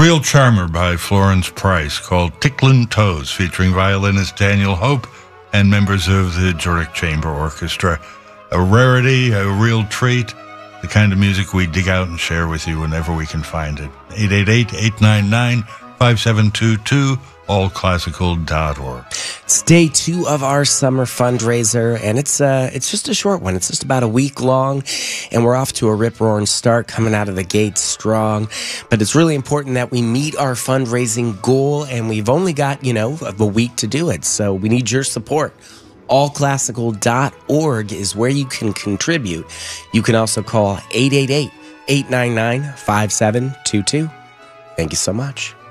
Real Charmer by Florence Price, called Ticklin' Toes, featuring violinist Daniel Hope and members of the Zurich Chamber Orchestra. A rarity, a real treat, the kind of music we dig out and share with you whenever we can find it. 888-899-5722, allclassical.org. It's day 2 of our summer fundraiser, and it's just a short one. It's just about a week long, and we're off to a rip-roaring start, coming out of the gate strong. But it's really important that we meet our fundraising goal, and we've only got, a week to do it. So we need your support. Allclassical.org is where you can contribute. You can also call 888-899-5722. Thank you so much.